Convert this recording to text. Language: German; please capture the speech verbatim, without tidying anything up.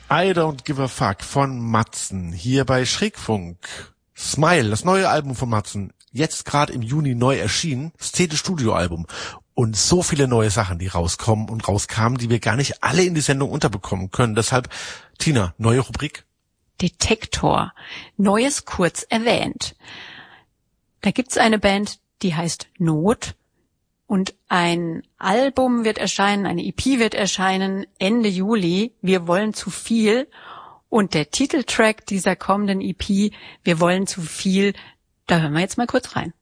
I Don't Give a Fuck von Matzen, hier bei Schrägfunk. Smile, das neue Album von Matzen, jetzt gerade im Juni neu erschienen, das zehnte Studioalbum. Und so viele neue Sachen, die rauskommen und rauskamen, die wir gar nicht alle in die Sendung unterbekommen können. Deshalb, Tina, neue Rubrik? Detektor. Neues kurz erwähnt. Da gibt's eine Band, die heißt Not. Und ein Album wird erscheinen, eine E P wird erscheinen Ende Juli. Wir wollen zu viel. Und der Titeltrack dieser kommenden E P, Wir wollen zu viel, da hören wir jetzt mal kurz rein.